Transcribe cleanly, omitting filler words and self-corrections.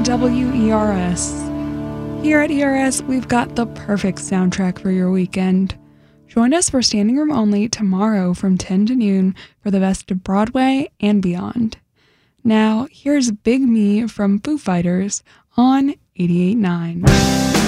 WERS. Here at ERS, we've got the perfect soundtrack for your weekend. Join us for Standing Room Only tomorrow from 10 to noon for the best of Broadway and beyond. Now, here's Big Me from Foo Fighters on 88.9.